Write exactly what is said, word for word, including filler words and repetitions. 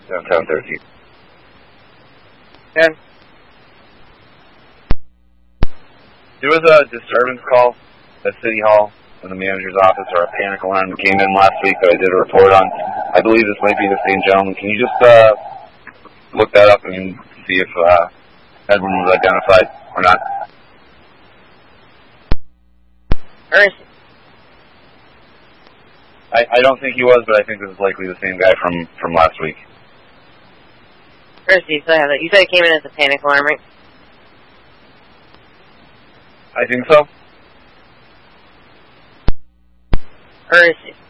downtown thirteenth. Okay. There was a disturbance call at City Hall in the manager's office, or a panic alarm that came in last week that I did a report on. I believe this might be the same gentleman. Can you just uh, look that up and see if uh, Edwin was identified or not? Where is he? I, I don't think he was, but I think this is likely the same guy from, from last week. Where is he? So I have it. You said it came in as a panic alarm, right? I think so. Where is he?